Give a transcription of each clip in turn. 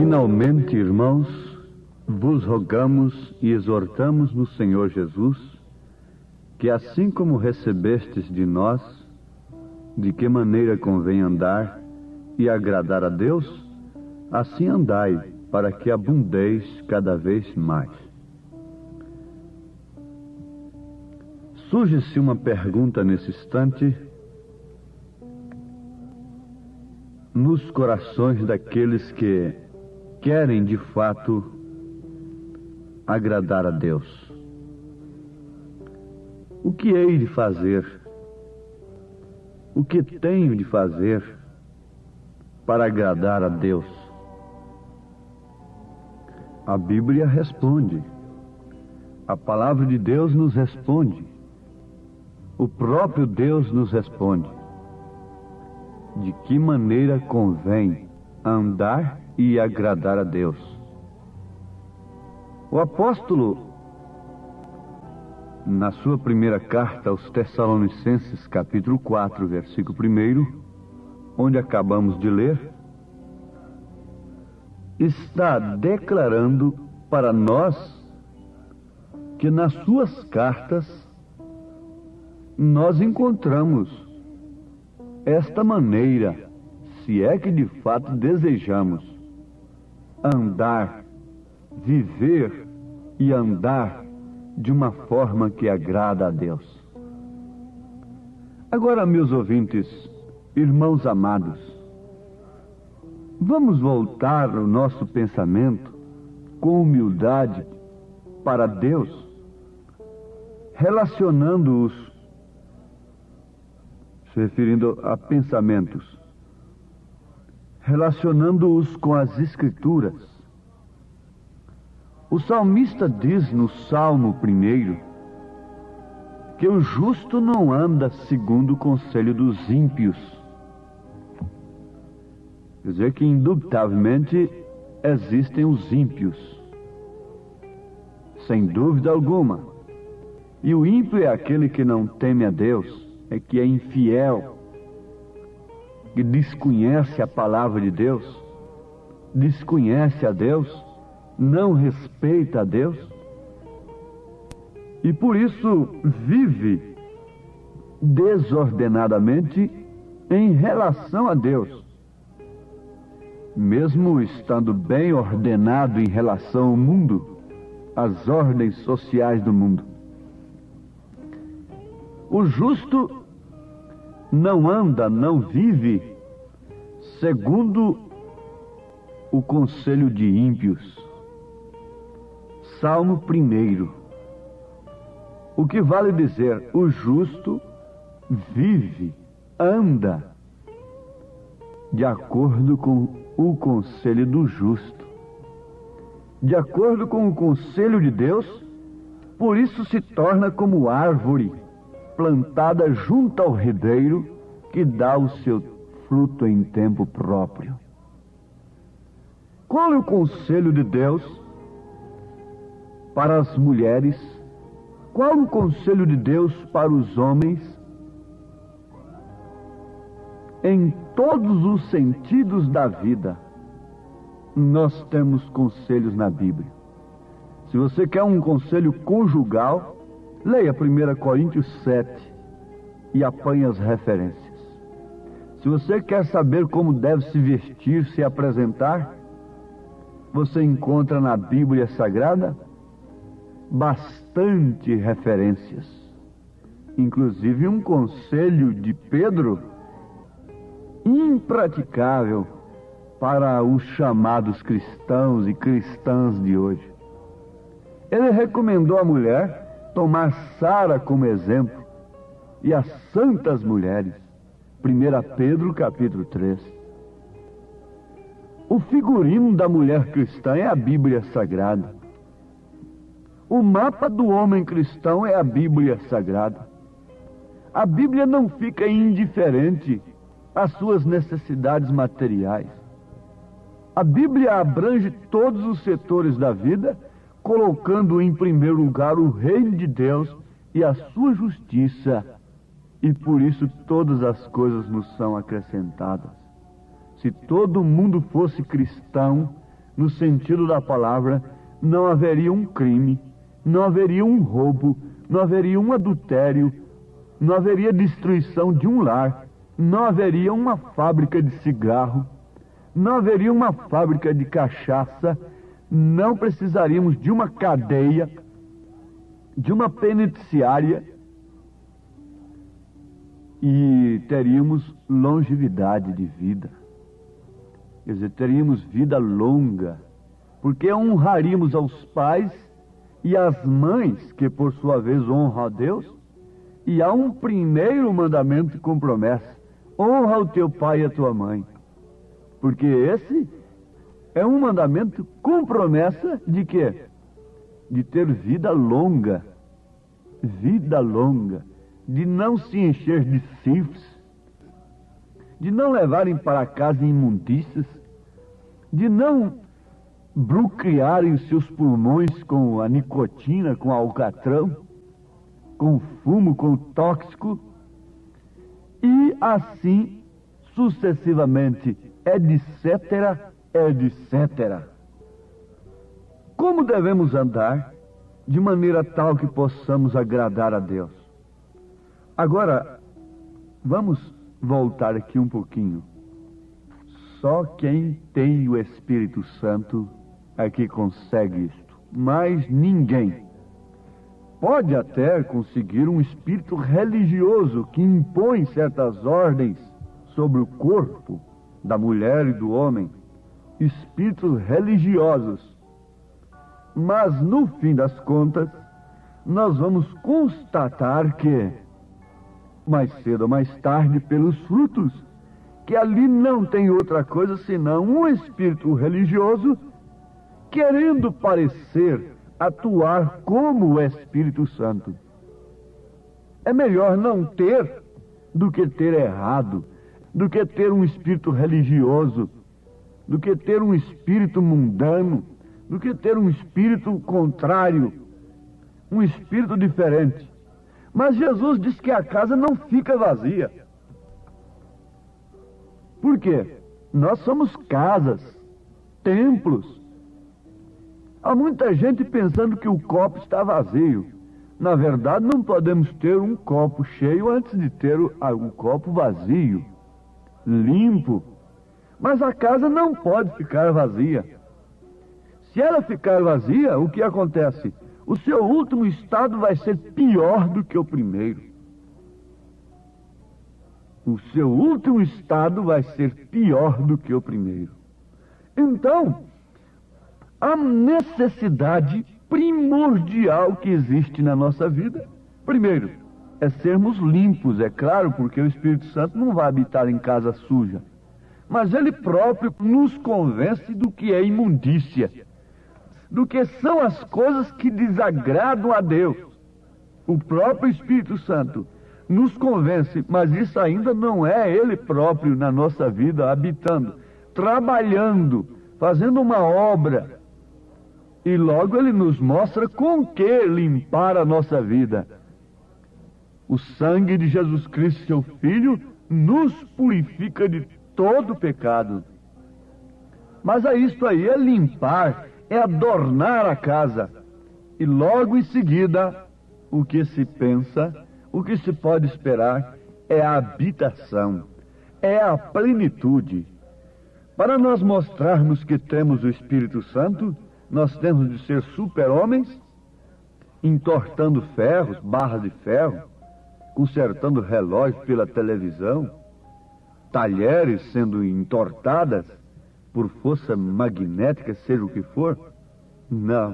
Finalmente, irmãos, vos rogamos e exortamos no Senhor Jesus, que assim como recebestes de nós, de que maneira convém andar e agradar a Deus, assim andai, para que abundeis cada vez mais. Surge-se uma pergunta nesse instante nos corações daqueles que querem de fato agradar a Deus. O que hei de fazer? O que tenho de fazer para agradar a Deus? A Bíblia responde. A palavra de Deus nos responde. O próprio Deus nos responde. De que maneira convém andar e agradar a Deus? O apóstolo, na sua primeira carta aos Tessalonicenses, capítulo 4, versículo 1, onde acabamos de ler, está declarando para nós que nas suas cartas nós encontramos esta maneira, se é que de fato desejamos andar, viver e andar de uma forma que agrada a Deus. Agora, meus ouvintes, irmãos amados, vamos voltar o nosso pensamento com humildade para Deus, relacionando-os, se referindo a pensamentos, relacionando-os com as Escrituras. O salmista diz no Salmo 1 que o justo não anda segundo o conselho dos ímpios. Quer dizer que, indubitavelmente, existem os ímpios, sem dúvida alguma. E o ímpio é aquele que não teme a Deus, é que é infiel, que desconhece a palavra de Deus, desconhece a Deus, não respeita a Deus, e por isso vive desordenadamente em relação a Deus, mesmo estando bem ordenado em relação ao mundo, às ordens sociais do mundo. O justo não anda, não vive segundo o conselho de ímpios. Salmo 1. O que vale dizer, o justo vive, anda de acordo com o conselho do justo, de acordo com o conselho de Deus, por isso se torna como árvore plantada junto ao ribeiro, que dá o seu fruto em tempo próprio. Qual é o conselho de Deus para as mulheres? Qual o conselho de Deus para os homens? Em todos os sentidos da vida, nós temos conselhos na Bíblia. Se você quer um conselho conjugal, leia 1 Coríntios 7 e apanhe as referências. Se você quer saber como deve se vestir, se apresentar, você encontra na Bíblia Sagrada bastante referências. Inclusive um conselho de Pedro impraticável para os chamados cristãos e cristãs de hoje. Ele recomendou à mulher tomar Sara como exemplo e as santas mulheres. 1 Pedro capítulo 3. O figurino da mulher cristã é a Bíblia Sagrada. O mapa do homem cristão é a Bíblia Sagrada. A Bíblia não fica indiferente às suas necessidades materiais. A Bíblia abrange todos os setores da vida, colocando em primeiro lugar o reino de Deus e a sua justiça, e por isso todas as coisas nos são acrescentadas. Se todo mundo fosse cristão, no sentido da palavra, não haveria um crime, não haveria um roubo, não haveria um adultério, não haveria destruição de um lar, não haveria uma fábrica de cigarro, não haveria uma fábrica de cachaça, não precisaríamos de uma cadeia, de uma penitenciária, e teríamos longevidade de vida. Quer dizer, teríamos vida longa, porque honraríamos aos pais e às mães, que por sua vez honram a Deus. E há um primeiro mandamento com promessa: honra o teu pai e a tua mãe. Porque esse é um mandamento com promessa de quê? De ter vida longa. Vida longa. De não se encher de sífilis, de não levarem para casa imundícias, de não bloquearem os seus pulmões com a nicotina, com o alcatrão, com o fumo, com o tóxico, e assim sucessivamente, etc., etc. Como devemos andar de maneira tal que possamos agradar a Deus? Agora, vamos voltar aqui um pouquinho. Só quem tem o Espírito Santo é que consegue isto. Mas ninguém. Pode até conseguir um espírito religioso que impõe certas ordens sobre o corpo da mulher e do homem. Espíritos religiosos. Mas, no fim das contas, nós vamos constatar que, mais cedo ou mais tarde, pelos frutos, que ali não tem outra coisa senão um espírito religioso querendo parecer atuar como o Espírito Santo. É melhor não ter do que ter errado, do que ter um espírito religioso, do que ter um espírito mundano, do que ter um espírito contrário, um espírito diferente. Mas Jesus diz que a casa não fica vazia. Por quê? Nós somos casas, templos. Há muita gente pensando que o copo está vazio. Na verdade, não podemos ter um copo cheio antes de ter o copo vazio, limpo. Mas a casa não pode ficar vazia. Se ela ficar vazia, o que acontece? O seu último estado vai ser pior do que o primeiro. O seu último estado vai ser pior do que o primeiro. Então, a necessidade primordial que existe na nossa vida, primeiro, é sermos limpos, é claro, porque o Espírito Santo não vai habitar em casa suja. Mas ele próprio nos convence do que é imundícia, do que são as coisas que desagradam a Deus. O próprio Espírito Santo nos convence, mas isso ainda não é ele próprio na nossa vida, habitando, trabalhando, fazendo uma obra. E logo ele nos mostra com que limpar a nossa vida. O sangue de Jesus Cristo, seu Filho, nos purifica de todo pecado. Mas isto aí é limpar, é adornar a casa. E logo em seguida, o que se pensa, o que se pode esperar, é a habitação, é a plenitude. Para nós mostrarmos que temos o Espírito Santo, nós temos de ser super-homens, entortando ferros, barras de ferro, consertando relógios pela televisão, talheres sendo entortadas por força magnética, seja o que for. Não.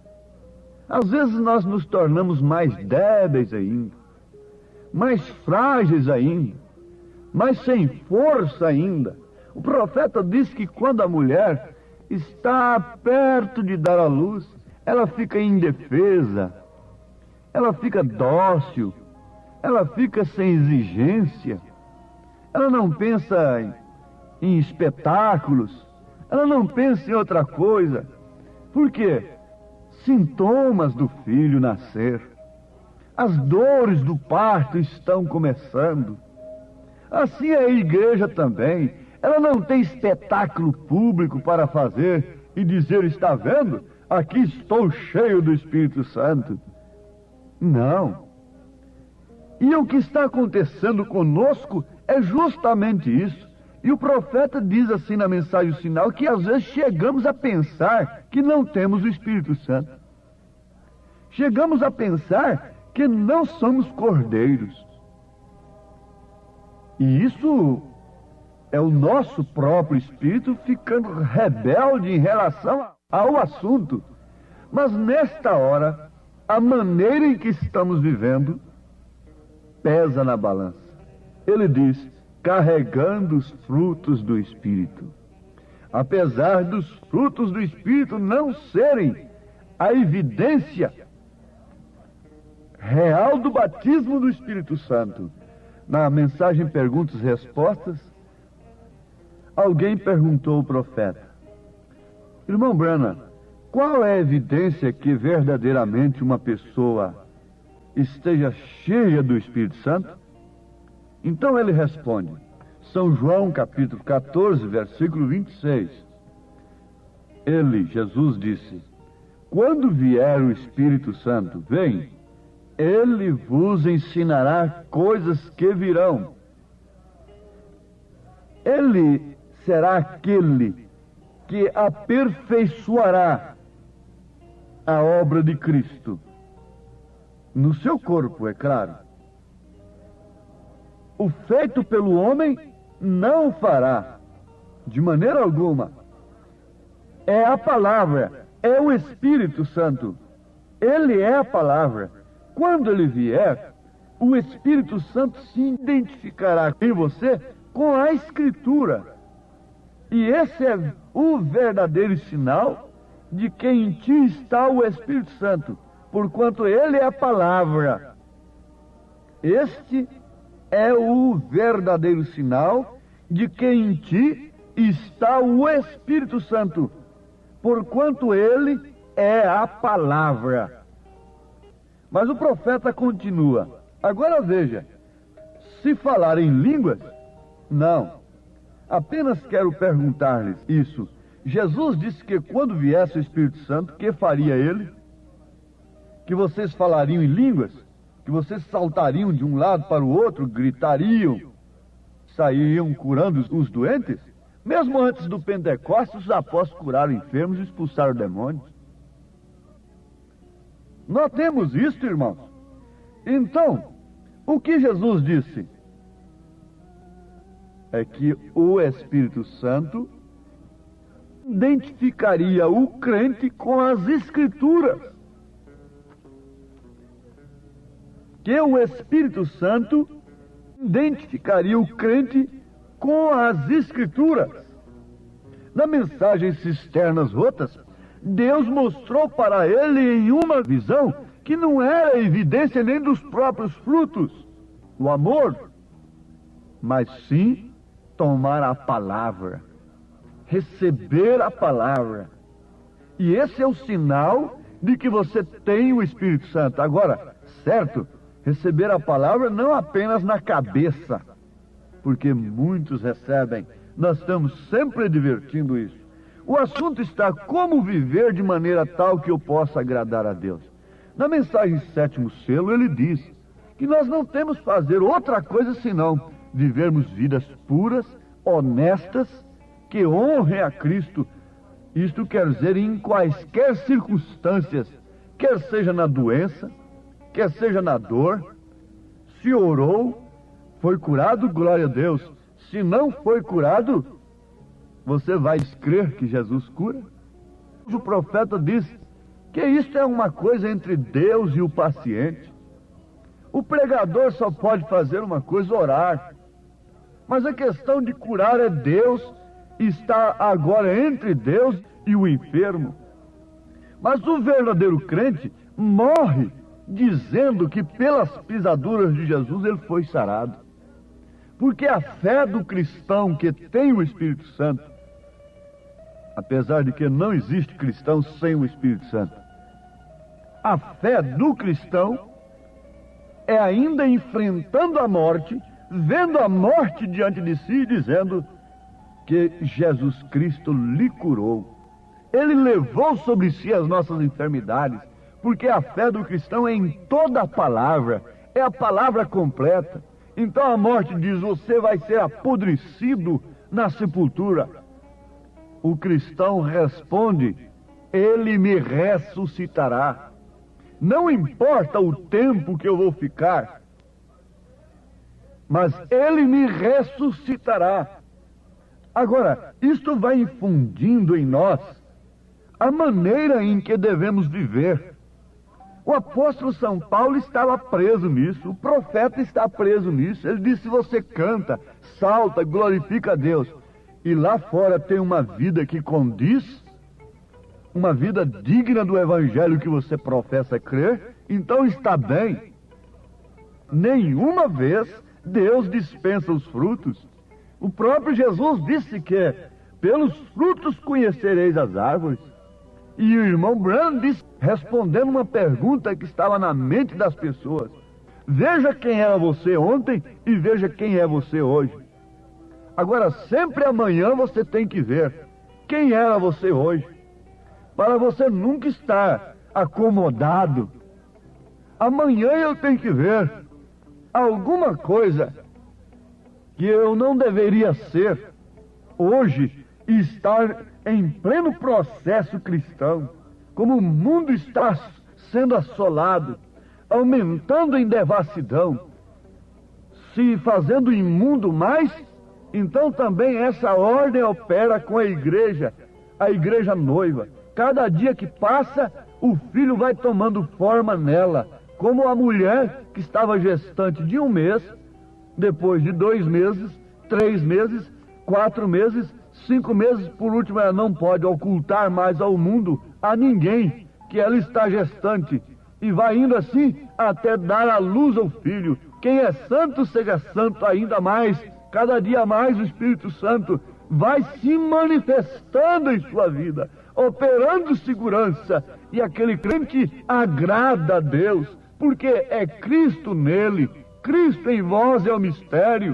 Às vezes nós nos tornamos mais débeis ainda, mais frágeis ainda, mais sem força ainda. O profeta diz que quando a mulher está perto de dar à luz, ela fica indefesa, ela fica dócil, ela fica sem exigência, ela não pensa em espetáculos, ela não pensa em outra coisa. Por quê? Sintomas do filho nascer, as dores do parto estão começando. Assim é a igreja também. Ela não tem espetáculo público para fazer e dizer: está vendo? Aqui estou cheio do Espírito Santo. Não. E o que está acontecendo conosco é justamente isso. E o profeta diz assim na mensagem sinal que às vezes chegamos a pensar que não temos o Espírito Santo. Chegamos a pensar que não somos cordeiros. E isso é o nosso próprio espírito ficando rebelde em relação ao assunto. Mas nesta hora, a maneira em que estamos vivendo pesa na balança. Ele diz: carregando os frutos do Espírito. Apesar dos frutos do Espírito não serem a evidência real do batismo do Espírito Santo. Na mensagem Perguntas e Respostas, alguém perguntou ao profeta: irmão Branham, qual é a evidência que verdadeiramente uma pessoa esteja cheia do Espírito Santo? Então ele responde, São João capítulo 14, versículo 26. Jesus disse: quando vier o Espírito Santo, vem, ele vos ensinará coisas que virão. Ele será aquele que aperfeiçoará a obra de Cristo. No seu corpo, é claro. O feito pelo homem não o fará, de maneira alguma. É a palavra, é o Espírito Santo. Ele é a palavra. Quando ele vier, o Espírito Santo se identificará em você com a Escritura. E esse é o verdadeiro sinal de que em ti está o Espírito Santo, porquanto ele é a palavra. Este é o verdadeiro sinal de que em ti está o Espírito Santo, porquanto ele é a palavra. Mas o profeta continua. Agora veja, se falar em línguas, não. Apenas quero perguntar-lhes isso. Jesus disse que quando viesse o Espírito Santo, que faria ele? Que vocês falariam em línguas? Que vocês saltariam de um lado para o outro, gritariam, sairiam curando os doentes? Mesmo antes do Pentecostes, os apóstolos curaram enfermos e expulsaram demônios. Notemos isto, irmãos. Então, o que Jesus disse? É que o Espírito Santo identificaria o crente com as Escrituras. Que o Espírito Santo identificaria o crente com as Escrituras. Na mensagem Cisternas Rotas, Deus mostrou para ele em uma visão que não era evidência nem dos próprios frutos, o amor, mas sim tomar a palavra, receber a palavra. E esse é o sinal de que você tem o Espírito Santo. Agora, certo, receber a palavra não apenas na cabeça, porque muitos recebem. Nós estamos sempre advertindo isso. O assunto está como viver de maneira tal que eu possa agradar a Deus. Na mensagem Sétimo Selo, ele diz que nós não temos que fazer outra coisa senão vivermos vidas puras, honestas, que honrem a Cristo. Isto quer dizer em quaisquer circunstâncias, quer seja na doença, quer seja na dor. Se orou, foi curado, glória a Deus. Se não foi curado, você vai crer que Jesus cura? O profeta diz que isto é uma coisa entre Deus e o paciente. O pregador só pode fazer uma coisa, orar. Mas a questão de curar é Deus, está agora entre Deus e o enfermo. Mas o verdadeiro crente morre dizendo que pelas pisaduras de Jesus ele foi sarado. Porque a fé do cristão que tem o Espírito Santo, apesar de que não existe cristão sem o Espírito Santo, a fé do cristão é ainda enfrentando a morte, vendo a morte diante de si e dizendo que Jesus Cristo lhe curou. Ele levou sobre si as nossas enfermidades, porque a fé do cristão é em toda a palavra, é a palavra completa. Então a morte diz: você vai ser apodrecido na sepultura. O cristão responde: ele me ressuscitará. Não importa o tempo que eu vou ficar, mas ele me ressuscitará. Agora, isto vai infundindo em nós a maneira em que devemos viver. O apóstolo São Paulo estava preso nisso, o profeta está preso nisso. Ele disse: você canta, salta, glorifica a Deus, e lá fora tem uma vida que condiz, uma vida digna do evangelho que você professa crer, então está bem. Nenhuma vez Deus dispensa os frutos. O próprio Jesus disse que pelos frutos conhecereis as árvores. E o irmão Branham disse, respondendo uma pergunta que estava na mente das pessoas: veja quem era você ontem e veja quem é você hoje. Agora, sempre amanhã você tem que ver quem era você hoje, para você nunca estar acomodado. Amanhã eu tenho que ver alguma coisa que eu não deveria ser hoje e estar em pleno processo cristão. Como o mundo está sendo assolado, aumentando em devassidão, se fazendo imundo mais, então também essa ordem opera com a igreja noiva. Cada dia que passa, o filho vai tomando forma nela, como a mulher que estava gestante de 1 mês, depois de 2 meses, 3 meses, 4 meses, 5 meses, por último ela não pode ocultar mais ao mundo, a ninguém, que ela está gestante, e vai indo assim até dar à luz ao filho. Quem é santo, seja santo ainda mais. Cada dia mais o Espírito Santo vai se manifestando em sua vida, operando segurança, e aquele crente agrada a Deus, porque é Cristo nele. Cristo em vós é o mistério.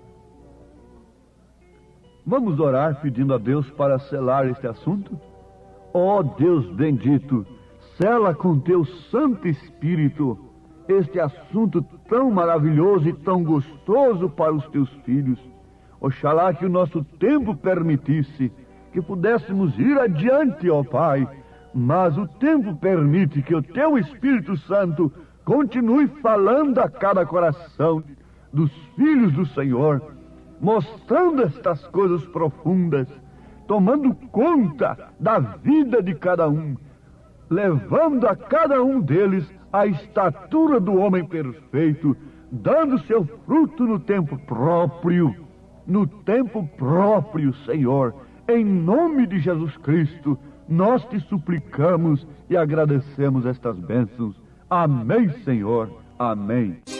Vamos orar pedindo a Deus para selar este assunto? Ó Deus bendito, sela com teu Santo Espírito este assunto tão maravilhoso e tão gostoso para os teus filhos. Oxalá que o nosso tempo permitisse que pudéssemos ir adiante, ó Pai, mas o tempo permite que o teu Espírito Santo continue falando a cada coração dos filhos do Senhor, mostrando estas coisas profundas, tomando conta da vida de cada um, levando a cada um deles a estatura do homem perfeito, dando seu fruto no tempo próprio, Senhor. Em nome de Jesus Cristo, nós te suplicamos e agradecemos estas bênçãos. Amém, Senhor. Amém.